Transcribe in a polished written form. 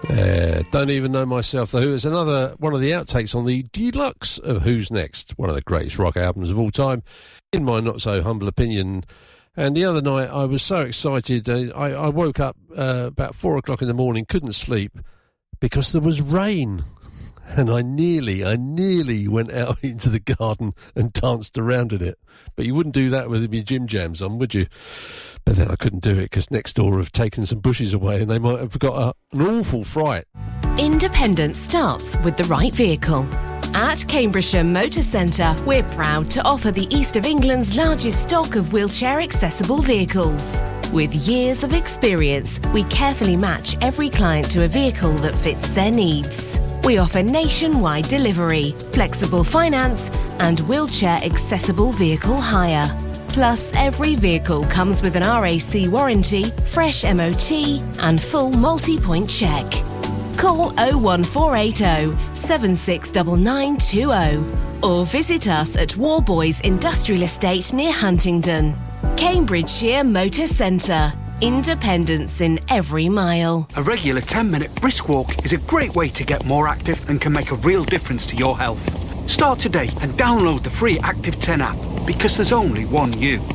Don't even know myself, The Who. It's another one of the outtakes on the deluxe of Who's Next, one of the greatest rock albums of all time, in my not so humble opinion. And the other night I was so excited, I woke up about 4 o'clock in the morning, couldn't sleep because there was rain. And I nearly went out into the garden and danced around in it. But you wouldn't do that with your gym jams on, would you? But then I couldn't do it because next door have taken some bushes away and they might have got an awful fright. Independence starts with the right vehicle. At Cambridgeshire Motor Centre, we're proud to offer the East of England's largest stock of wheelchair-accessible vehicles. With years of experience, we carefully match every client to a vehicle that fits their needs. We offer nationwide delivery, flexible finance, and wheelchair-accessible vehicle hire. Plus, every vehicle comes with an RAC warranty, fresh MOT, and full multi-point check. Call 01480 769920 or visit us at Warboys Industrial Estate near Huntingdon. Cambridgeshire Motor Centre. Independence in every mile. A regular 10-minute brisk walk is a great way to get more active and can make a real difference to your health. Start today and download the free Active 10 app because there's only one you.